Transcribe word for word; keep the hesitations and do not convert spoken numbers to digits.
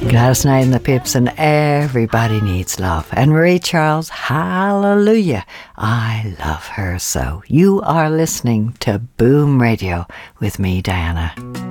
Gladys Knight and the Pips and Everybody Needs Love. And Marie Charles, hallelujah, I love her so. You are listening to Boom Radio with me, Diana.